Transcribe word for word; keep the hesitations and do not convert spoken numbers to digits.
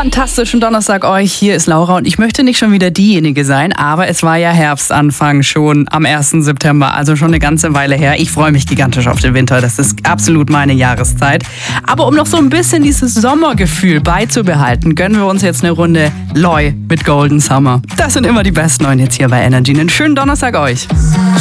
fantastischen Donnerstag euch. Hier ist Laura und ich möchte nicht schon wieder diejenige sein, aber es war ja Herbstanfang schon am ersten September, also schon eine ganze Weile her. Ich freue mich gigantisch auf den Winter, das ist absolut meine Jahreszeit. Aber um noch so ein bisschen dieses Sommergefühl beizubehalten, gönnen wir uns jetzt eine Runde Loi mit Golden Summer. Das sind immer die besten neuen Hits hier bei Energy. Einen schönen Donnerstag euch.